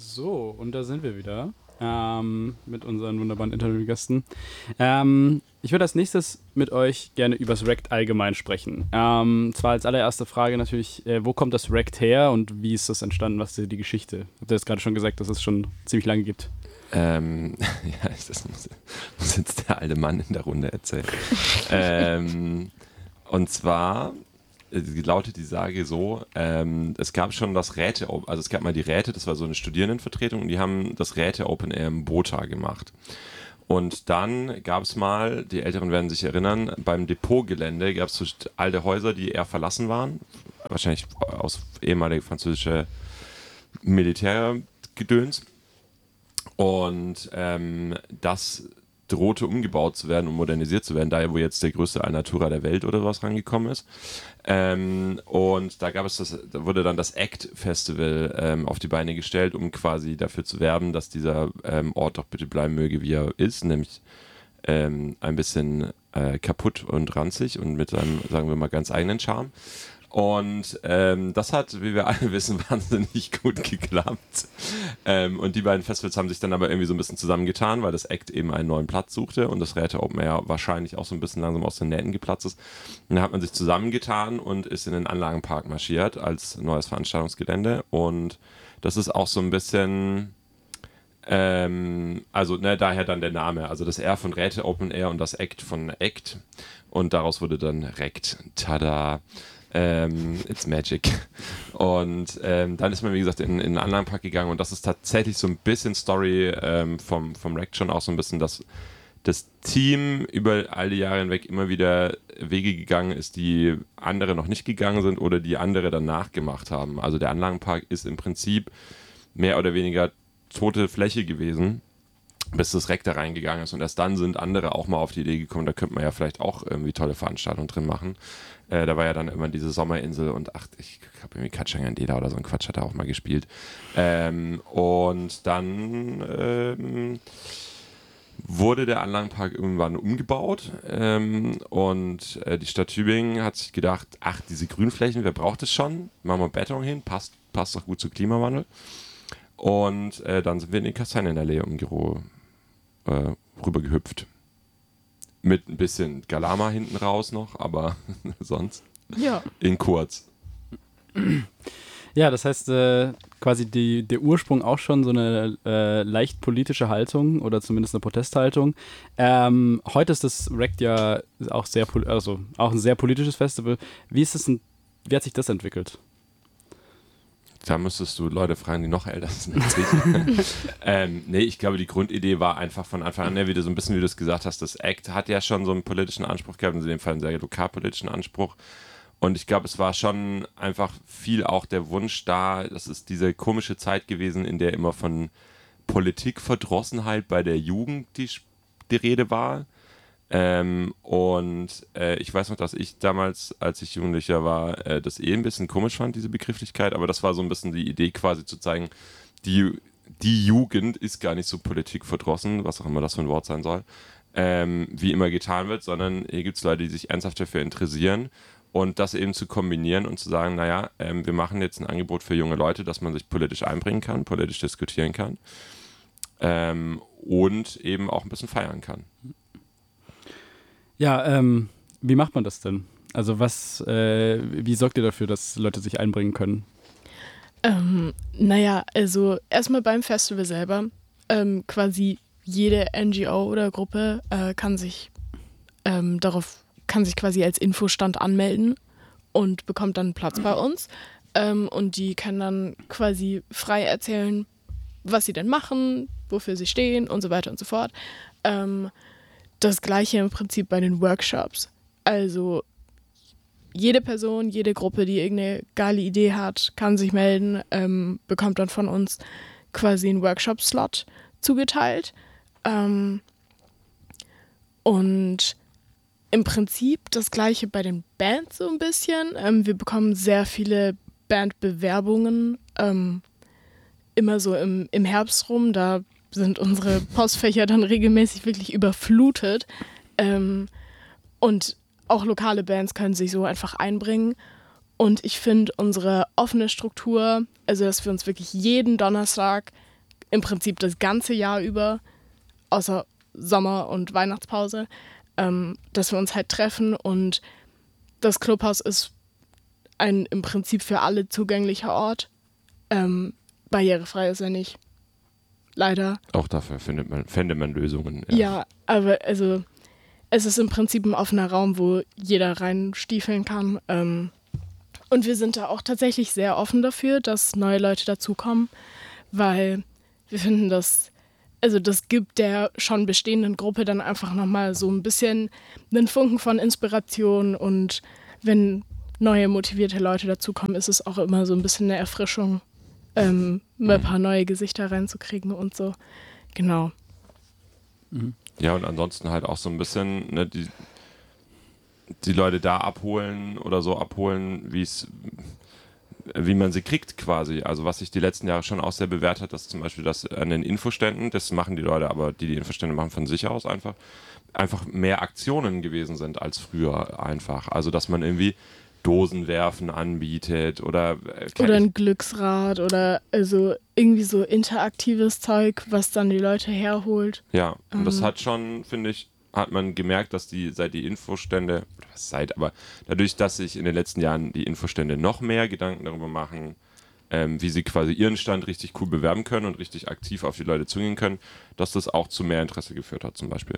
So, und da sind wir wieder mit unseren wunderbaren Interviewgästen. Ich würde als nächstes mit euch gerne über das Rect allgemein sprechen. Zwar als allererste Frage natürlich, wo kommt das Rect her und wie ist das entstanden? Was ist die Geschichte? Habt ihr das gerade schon gesagt, dass es schon ziemlich lange gibt? Ja, das muss jetzt der alte Mann in der Runde erzählen. Und zwar lautet die Sage so, es gab schon das Räte, also es gab mal die Räte, das war so eine Studierendenvertretung und die haben das Räte Open Air im Botha gemacht. Und dann gab es mal, die Älteren werden sich erinnern, beim Depotgelände gab es so alte Häuser, die eher verlassen waren, wahrscheinlich aus ehemaliger französischer Militärgedöns. Und das drohte umgebaut zu werden und modernisiert zu werden, daher wo jetzt der größte Alnatura der Welt oder was rangekommen ist. Und da da wurde dann das ACT Festival auf die Beine gestellt, um quasi dafür zu werben, dass dieser Ort doch bitte bleiben möge, wie er ist, nämlich ein bisschen kaputt und ranzig und mit seinem, sagen wir mal, ganz eigenen Charme. Und das hat, wie wir alle wissen, wahnsinnig gut geklappt. Und die beiden Festivals haben sich dann aber irgendwie so ein bisschen zusammengetan, weil das ACT eben einen neuen Platz suchte und das Räte Open Air wahrscheinlich auch so ein bisschen langsam aus den Nähten geplatzt ist. Und dann hat man sich zusammengetan und ist in den Anlagenpark marschiert als neues Veranstaltungsgelände. Und das ist auch so ein bisschen... daher dann der Name. Also das R von Räte Open Air und das ACT von ACT. Und daraus wurde dann RECT. Tada! It's magic. Und dann ist man, wie gesagt, in den Anlagenpark gegangen und das ist tatsächlich so ein bisschen Story vom RECT schon auch so ein bisschen, dass das Team über all die Jahre hinweg immer wieder Wege gegangen ist, die andere noch nicht gegangen sind oder die andere danach gemacht haben. Also der Anlagenpark ist im Prinzip mehr oder weniger tote Fläche gewesen, bis das RECT da reingegangen ist und erst dann sind andere auch mal auf die Idee gekommen, da könnte man ja vielleicht auch irgendwie tolle Veranstaltungen drin machen. Da war ja dann immer diese Sommerinsel und ich habe irgendwie Katschangandela oder so ein Quatsch hat er auch mal gespielt. Und dann wurde der Anlagenpark irgendwann umgebaut und die Stadt Tübingen hat sich gedacht, ach, diese Grünflächen, wer braucht es schon? Machen wir Beton hin, passt doch gut zum Klimawandel. Und dann sind wir in den Kastanienallee um Giro rüber gehüpft. Mit ein bisschen Galama hinten raus noch, aber sonst in kurz. Ja, das heißt quasi der Ursprung auch schon so eine leicht politische Haltung oder zumindest eine Protesthaltung. Heute ist das RECT ja auch auch ein sehr politisches Festival. Wie hat sich das entwickelt? Da müsstest du Leute fragen, die noch älter sind als ich. Nee, ich glaube, die Grundidee war einfach von Anfang an, wieder so ein bisschen, wie du es gesagt hast, das ACT hat ja schon so einen politischen Anspruch gehabt, in dem Fall einen sehr lokalpolitischen Anspruch. Und ich glaube, es war schon einfach viel auch der Wunsch da, das ist diese komische Zeit gewesen, in der immer von Politikverdrossenheit bei der Jugend die Rede war. Ich weiß noch, dass ich damals, als ich Jugendlicher war, das ein bisschen komisch fand, diese Begrifflichkeit, aber das war so ein bisschen die Idee quasi zu zeigen, die Jugend ist gar nicht so politikverdrossen, was auch immer das für ein Wort sein soll, wie immer getan wird, sondern hier gibt es Leute, die sich ernsthaft dafür interessieren und das eben zu kombinieren und zu sagen, naja, wir machen jetzt ein Angebot für junge Leute, dass man sich politisch einbringen kann, politisch diskutieren kann und eben auch ein bisschen feiern kann. Ja, wie macht man das denn? Also wie sorgt ihr dafür, dass Leute sich einbringen können? Also erstmal beim Festival selber, quasi jede NGO oder Gruppe kann sich quasi als Infostand anmelden und bekommt dann Platz bei uns. Und die können dann quasi frei erzählen, was sie denn machen, wofür sie stehen und so weiter und so fort. Das Gleiche im Prinzip bei den Workshops. Also jede Person, jede Gruppe, die irgendeine geile Idee hat, kann sich melden, bekommt dann von uns quasi einen Workshop-Slot zugeteilt. Und im Prinzip das Gleiche bei den Bands so ein bisschen. Wir bekommen sehr viele Bandbewerbungen, immer so im Herbst rum, da sind unsere Postfächer dann regelmäßig wirklich überflutet. Und auch lokale Bands können sich so einfach einbringen. Und ich finde unsere offene Struktur, also dass wir uns wirklich jeden Donnerstag im Prinzip das ganze Jahr über, außer Sommer- und Weihnachtspause, dass wir uns halt treffen und das Clubhaus ist ein im Prinzip für alle zugänglicher Ort. Barrierefrei ist er nicht. Leider. Auch dafür fände man Lösungen. Ja, aber also es ist im Prinzip ein offener Raum, wo jeder reinstiefeln kann. Und wir sind da auch tatsächlich sehr offen dafür, dass neue Leute dazukommen, weil wir finden, das gibt der schon bestehenden Gruppe dann einfach nochmal so ein bisschen einen Funken von Inspiration und wenn neue motivierte Leute dazukommen, ist es auch immer so ein bisschen eine Erfrischung, ein paar neue Gesichter reinzukriegen und so. Genau. Ja, und ansonsten halt auch so ein bisschen, ne, die Leute da abholen oder so abholen, wie man sie kriegt quasi. Also was sich die letzten Jahre schon auch sehr bewährt hat, dass zum Beispiel das an den Infoständen, das machen die Leute, aber die Infostände machen von sich aus einfach mehr Aktionen gewesen sind als früher einfach. Also dass man irgendwie Dosenwerfen anbietet oder ein Glücksrad oder also irgendwie so interaktives Zeug, was dann die Leute herholt. Ja, und das hat schon, finde ich, hat man gemerkt, dass seit die Infostände, aber dadurch, dass sich in den letzten Jahren die Infostände noch mehr Gedanken darüber machen, wie sie quasi ihren Stand richtig cool bewerben können und richtig aktiv auf die Leute zugehen können, dass das auch zu mehr Interesse geführt hat zum Beispiel.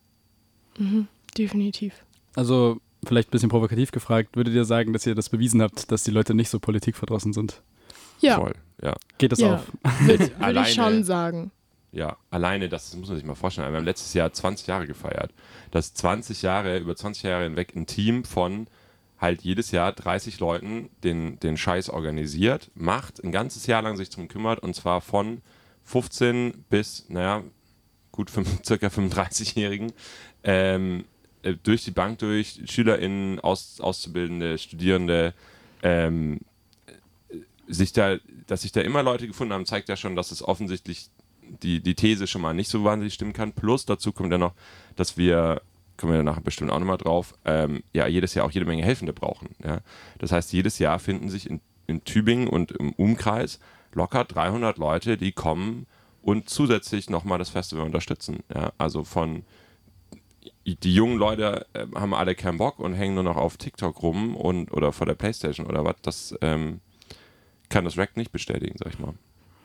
Definitiv. Also vielleicht ein bisschen provokativ gefragt, würdet ihr sagen, dass ihr das bewiesen habt, dass die Leute nicht so politikverdrossen sind? Ja. Voll, ja. Geht das auf? Würde ich schon sagen. Ja, alleine, das muss man sich mal vorstellen. Wir haben letztes Jahr 20 Jahre gefeiert. Dass über 20 Jahre hinweg ein Team von halt jedes Jahr 30 Leuten den Scheiß organisiert, macht, ein ganzes Jahr lang sich drum kümmert und zwar von 15 bis, gut, circa 35-Jährigen, durch die Bank durch, SchülerInnen, Auszubildende, Studierende, dass sich da immer Leute gefunden haben, zeigt ja schon, dass es offensichtlich die These schon mal nicht so wahnsinnig stimmen kann. Plus dazu kommt ja noch, dass wir, kommen wir nachher bestimmt auch nochmal drauf, jedes Jahr auch jede Menge Helfende brauchen. Ja? Das heißt, jedes Jahr finden sich in Tübingen und im Umkreis locker 300 Leute, die kommen und zusätzlich nochmal das Festival unterstützen. Ja? Also die jungen Leute haben alle keinen Bock und hängen nur noch auf TikTok rum oder vor der Playstation oder was. Das kann das Rack nicht bestätigen, sag ich mal.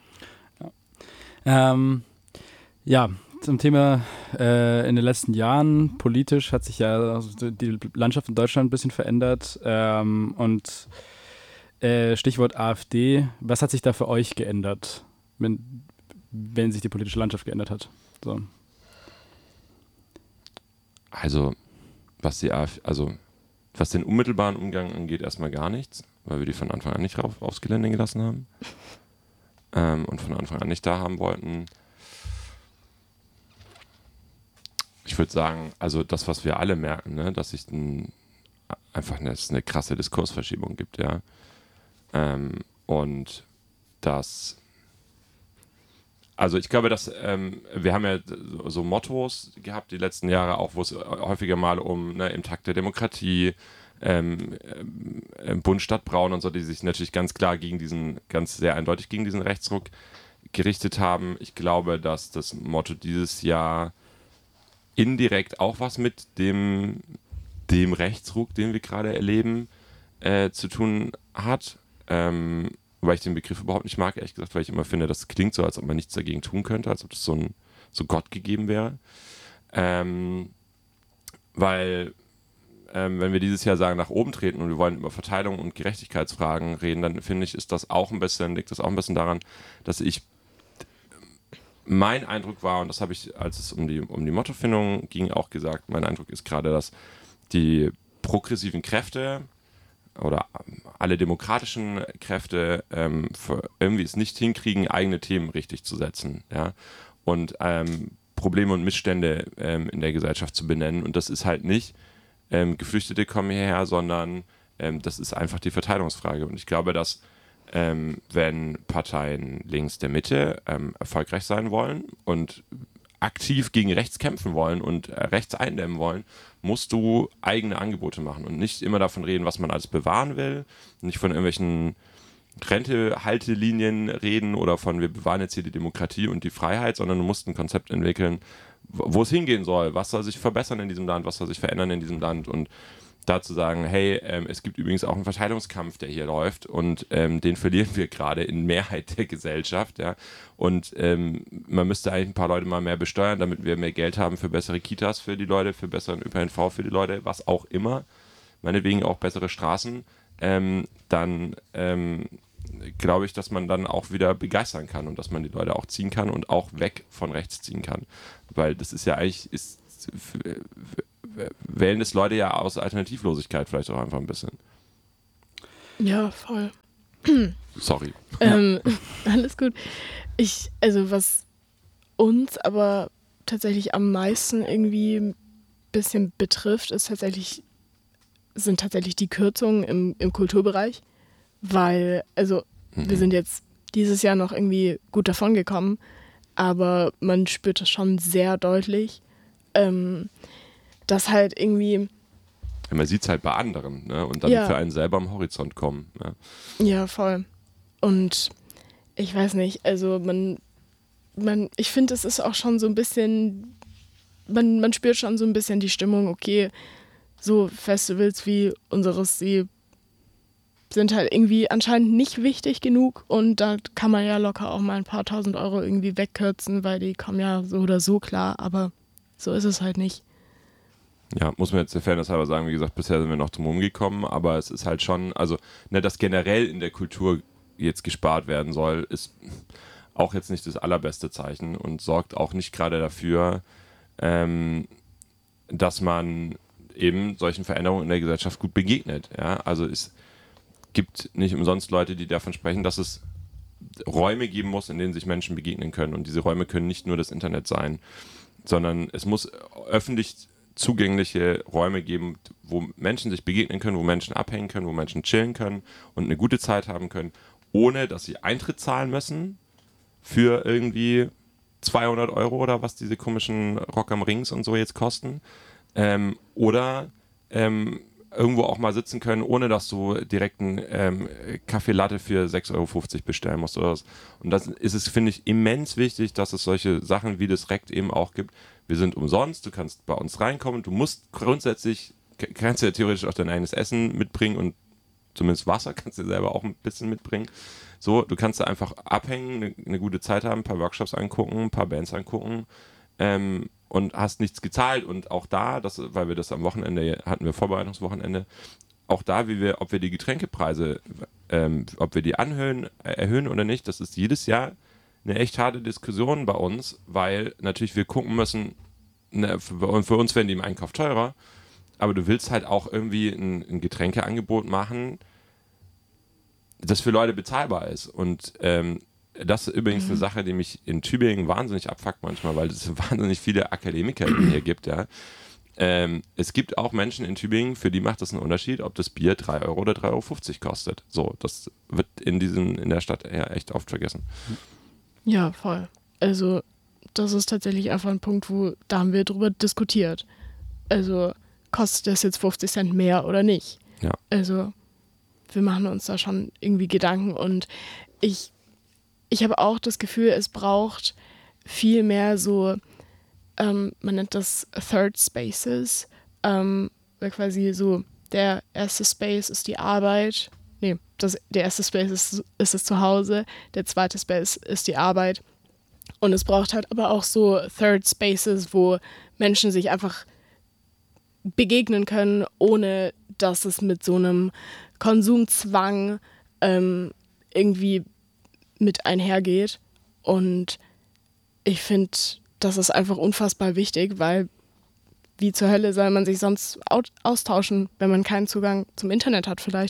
Zum Thema in den letzten Jahren, politisch hat sich ja die Landschaft in Deutschland ein bisschen verändert und Stichwort AfD, was hat sich da für euch geändert, wenn sich die politische Landschaft geändert hat? So. Also, was den unmittelbaren Umgang angeht, erstmal gar nichts, weil wir die von Anfang an nicht aufs Gelände gelassen haben. Und von Anfang an nicht da haben wollten. Ich würde sagen, also das, was wir alle merken, ne, dass es einfach eine krasse Diskursverschiebung gibt, ja. Und das, also ich glaube, dass wir haben ja so Mottos gehabt die letzten Jahre auch, wo es häufiger mal im Takt der Demokratie, Bund, Stadt, Braun und so, die sich natürlich ganz klar sehr eindeutig gegen diesen Rechtsruck gerichtet haben. Ich glaube, dass das Motto dieses Jahr indirekt auch was mit dem Rechtsruck, den wir gerade erleben, zu tun hat. Weil ich den Begriff überhaupt nicht mag, ehrlich gesagt, weil ich immer finde, das klingt so, als ob man nichts dagegen tun könnte, als ob das so Gott gegeben wäre. Weil wenn wir dieses Jahr sagen, nach oben treten und wir wollen über Verteilung und Gerechtigkeitsfragen reden, dann finde ich, liegt das auch ein bisschen daran, dass mein Eindruck war, und das habe ich, als es um die Mottofindung ging, auch gesagt, mein Eindruck ist gerade, dass die progressiven Kräfte oder alle demokratischen Kräfte irgendwie es nicht hinkriegen, eigene Themen richtig zu setzen, ja, und Probleme und Missstände in der Gesellschaft zu benennen. Und das ist halt nicht Geflüchtete kommen hierher, sondern das ist einfach die Verteilungsfrage. Und ich glaube, dass wenn Parteien links der Mitte erfolgreich sein wollen und aktiv gegen rechts kämpfen wollen und rechts eindämmen wollen, musst du eigene Angebote machen und nicht immer davon reden, was man alles bewahren will, nicht von irgendwelchen Rente-Haltelinien reden oder von wir bewahren jetzt hier die Demokratie und die Freiheit, sondern du musst ein Konzept entwickeln, wo es hingehen soll, was soll sich verbessern in diesem Land, was soll sich verändern in diesem Land und da zu sagen, hey, es gibt übrigens auch einen Verteilungskampf, der hier läuft und den verlieren wir gerade in Mehrheit der Gesellschaft, ja, und man müsste eigentlich ein paar Leute mal mehr besteuern, damit wir mehr Geld haben für bessere Kitas für die Leute, für besseren ÖPNV für die Leute, was auch immer, meinetwegen auch bessere Straßen, dann glaube ich, dass man dann auch wieder begeistern kann und dass man die Leute auch ziehen kann und auch weg von rechts ziehen kann. Weil das ist ja eigentlich, wählen das Leute ja aus Alternativlosigkeit vielleicht auch einfach ein bisschen. Ja, voll. Sorry. Alles gut. Also was uns aber tatsächlich am meisten irgendwie ein bisschen betrifft, sind tatsächlich die Kürzungen im Kulturbereich. Weil, also wir sind jetzt dieses Jahr noch irgendwie gut davon gekommen, aber man spürt das schon sehr deutlich, dass halt irgendwie... Ja, man sieht es halt bei anderen, ne? Und dann für einen selber am Horizont kommen. Ne? Ja, voll. Und ich weiß nicht, also ich finde, es ist auch schon so ein bisschen, man spürt schon so ein bisschen die Stimmung, okay, so Festivals wie unseres, die sind halt irgendwie anscheinend nicht wichtig genug und da kann man ja locker auch mal ein paar tausend Euro irgendwie wegkürzen, weil die kommen ja so oder so klar, aber so ist es halt nicht. Ja, muss man jetzt der Fairness halber sagen, wie gesagt, bisher sind wir noch drum rumgekommen, aber es ist halt schon, also, ne, dass generell in der Kultur jetzt gespart werden soll, ist auch jetzt nicht das allerbeste Zeichen und sorgt auch nicht gerade dafür, dass man eben solchen Veränderungen in der Gesellschaft gut begegnet. Ja? Also es gibt nicht umsonst Leute, die davon sprechen, dass es Räume geben muss, in denen sich Menschen begegnen können. Und diese Räume können nicht nur das Internet sein, sondern es muss öffentlich zugängliche Räume geben, wo Menschen sich begegnen können, wo Menschen abhängen können, wo Menschen chillen können und eine gute Zeit haben können, ohne dass sie Eintritt zahlen müssen für irgendwie 200 Euro oder was diese komischen Rock am Rings und so jetzt kosten. Oder irgendwo auch mal sitzen können, ohne dass du direkt einen Kaffee Latte für 6,50 Euro bestellen musst oder was. Und das ist es, finde ich, immens wichtig, dass es solche Sachen wie das Rekt eben auch gibt. Wir sind umsonst, du kannst bei uns reinkommen, du musst grundsätzlich, kannst ja theoretisch auch dein eigenes Essen mitbringen und zumindest Wasser kannst du selber auch ein bisschen mitbringen. So, du kannst da einfach abhängen, eine gute Zeit haben, ein paar Workshops angucken, ein paar Bands angucken und hast nichts gezahlt. Und auch da, weil wir das am Wochenende hatten, wir Vorbereitungswochenende, auch da, ob wir die Getränkepreise, ob wir die erhöhen oder nicht, das ist jedes Jahr eine echt harte Diskussion bei uns, weil natürlich wir gucken müssen, ne, für uns werden die im Einkauf teurer, aber du willst halt auch irgendwie ein Getränkeangebot machen, das für Leute bezahlbar ist. Und das ist übrigens eine Sache, die mich in Tübingen wahnsinnig abfuckt manchmal, weil es wahnsinnig viele Akademiker hier gibt, ja. Es gibt auch Menschen in Tübingen, für die macht das einen Unterschied, ob das Bier 3 Euro oder 3,50 Euro kostet. So, das wird in der Stadt ja echt oft vergessen. Ja, voll. Also, das ist tatsächlich einfach ein Punkt, da haben wir drüber diskutiert. Also, kostet das jetzt 50 Cent mehr oder nicht? Ja. Also, wir machen uns da schon irgendwie Gedanken und ich habe auch das Gefühl, es braucht viel mehr so, man nennt das Third Spaces, weil quasi so der erste Space ist die Arbeit, der erste Space ist das Zuhause, der zweite Space ist die Arbeit und es braucht halt aber auch so Third Spaces, wo Menschen sich einfach begegnen können, ohne dass es mit so einem Konsumzwang irgendwie mit einhergeht. Und ich finde, das ist einfach unfassbar wichtig, weil wie zur Hölle soll man sich sonst austauschen, wenn man keinen Zugang zum Internet hat vielleicht.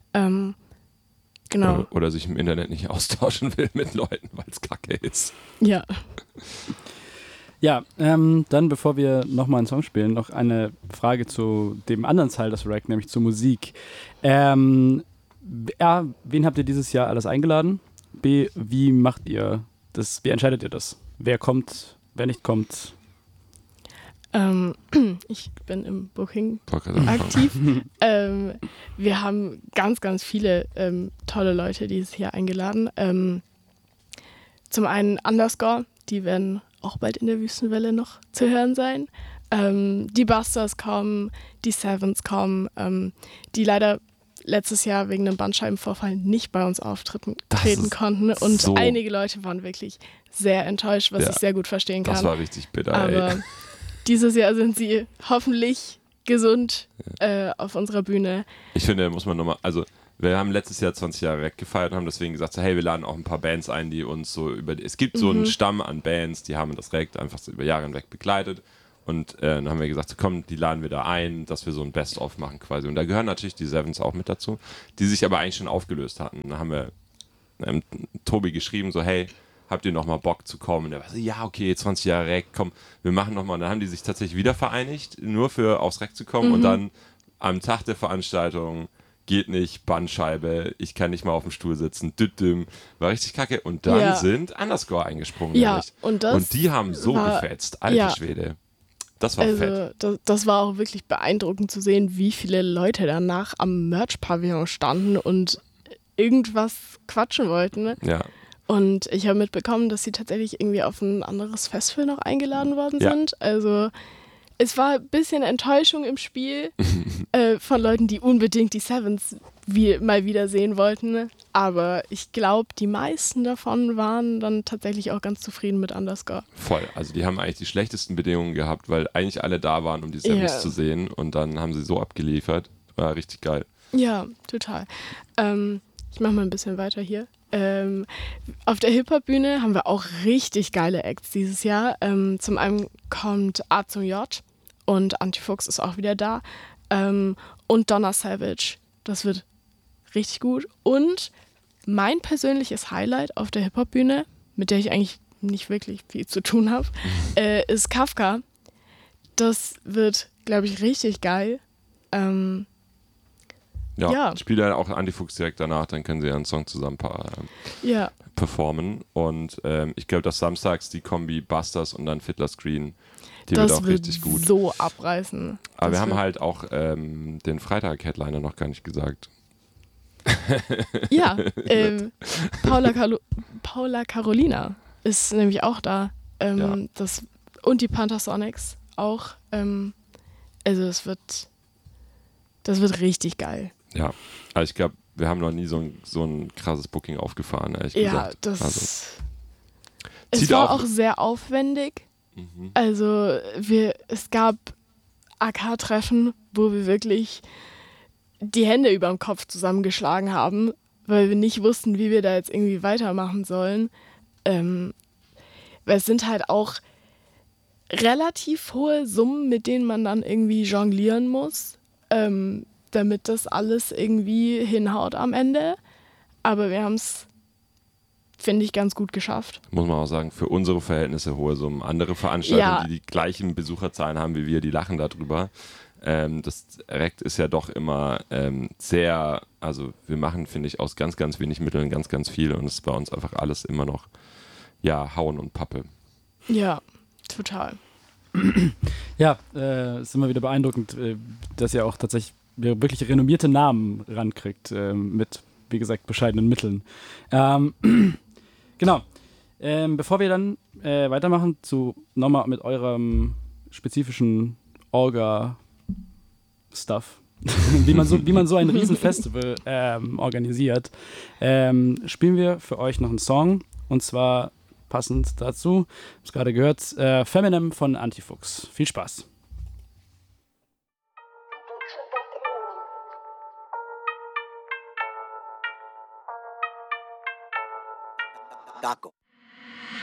Genau. Oder sich im Internet nicht austauschen will mit Leuten, weil es kacke ist. Ja. Ja, dann bevor wir nochmal einen Song spielen, noch eine Frage zu dem anderen Teil des Rack, nämlich zur Musik. Wen habt ihr dieses Jahr alles eingeladen? B, wie macht ihr das? Wie entscheidet ihr das? Wer kommt, wer nicht kommt? Ich bin im Booking Wollte gerade sagen. aktiv. Wir haben ganz, ganz viele tolle Leute dieses Jahr eingeladen. Zum einen Underscore, die werden auch bald in der Wüstenwelle noch zu hören sein. Die Busters kommen, die Sevens kommen, die leider letztes Jahr wegen einem Bandscheibenvorfall nicht bei uns auftreten treten konnten. Und so- einige Leute waren wirklich sehr enttäuscht, was Ja, ich sehr gut verstehen kann. Das war richtig bitter, ey. Aber dieses Jahr sind sie hoffentlich gesund auf unserer Bühne. Ich finde, da muss man nochmal, also wir haben letztes Jahr 20 Jahre Rec gefeiert und haben deswegen gesagt, so, hey, wir laden auch ein paar Bands ein, die uns so es gibt so einen Stamm an Bands, die haben das Rec einfach so über Jahre hinweg begleitet und dann haben wir gesagt, so, komm, die laden wir da ein, dass wir so ein Best-of machen quasi. Und da gehören natürlich die Sevens auch mit dazu, die sich aber eigentlich schon aufgelöst hatten. Da haben wir Tobi geschrieben, so, hey, habt ihr nochmal Bock zu kommen? Und er war so, ja, okay, 20 Jahre Rec, komm, wir machen nochmal. Und dann haben die sich tatsächlich wieder vereinigt, nur für aufs Rec zu kommen und dann am Tag der Veranstaltung geht nicht, Bandscheibe, ich kann nicht mal auf dem Stuhl sitzen, düdüm, war richtig kacke. Und dann sind Underscore eingesprungen. Ja, nämlich. Und die haben so gefetzt, alter Schwede. Das war fett. Das war auch wirklich beeindruckend zu sehen, wie viele Leute danach am Merch-Pavillon standen und irgendwas quatschen wollten. Ja. Und ich habe mitbekommen, dass sie tatsächlich irgendwie auf ein anderes Festival noch eingeladen worden sind. Also es war ein bisschen Enttäuschung im Spiel von Leuten, die unbedingt die Sevens mal wieder sehen wollten. Aber ich glaube, die meisten davon waren dann tatsächlich auch ganz zufrieden mit Underscore. Voll. Also die haben eigentlich die schlechtesten Bedingungen gehabt, weil eigentlich alle da waren, um die Sevens zu sehen. Und dann haben sie so abgeliefert. War richtig geil. Ja, total. Ich mache mal ein bisschen weiter hier. Auf der Hip-Hop-Bühne haben wir auch richtig geile Acts dieses Jahr. Zum einen kommt A zum J und Antifuchs ist auch wieder da. Und Donna Savage. Das wird richtig gut. Und mein persönliches Highlight auf der Hip-Hop-Bühne, mit der ich eigentlich nicht wirklich viel zu tun habe, ist Kafka. Das wird, glaube ich, richtig geil. Ja, spielt dann auch Antifuchs direkt danach, dann können sie einen Song zusammen performen. Und ich glaube, dass samstags die Kombi Busters und dann Fiddler Screen, die wird auch richtig gut. So abreißen. Aber wir haben halt auch den Freitag-Headliner noch gar nicht gesagt. Ja, Paula Carolina ist nämlich auch da. Und die Panthersonics auch. Also das wird richtig geil. Ja, also ich glaube, wir haben noch nie so ein krasses Booking aufgefahren, ehrlich gesagt. Ja, es Zieht war auch auch sehr aufwendig. Also es gab AK-Treffen, wo wir wirklich die Hände über dem Kopf zusammengeschlagen haben, weil wir nicht wussten, wie wir da jetzt irgendwie weitermachen sollen. Weil es sind halt auch relativ hohe Summen, mit denen man dann irgendwie jonglieren muss, damit das alles irgendwie hinhaut am Ende. Aber wir haben es, finde ich, ganz gut geschafft. Muss man auch sagen, für unsere Verhältnisse hohe Summen. Andere Veranstaltungen, die gleichen Besucherzahlen haben wie wir, die lachen darüber. Das Rect ist ja doch immer sehr, also wir machen, finde ich, aus ganz, ganz wenig Mitteln ganz, ganz viel und es ist bei uns einfach alles immer noch, Hauen und Pappe. Ja, total. Ja, ist immer wieder beeindruckend, dass ihr auch tatsächlich wirklich renommierte Namen rankriegt, mit, wie gesagt, bescheidenen Mitteln. Genau. Bevor wir dann weitermachen, nochmal mit eurem spezifischen Orga-Stuff, wie man so ein Riesenfestival organisiert, spielen wir für euch noch einen Song, und zwar passend dazu, ich habe es gerade gehört, Feminem von Antifuchs. Viel Spaß. Taco.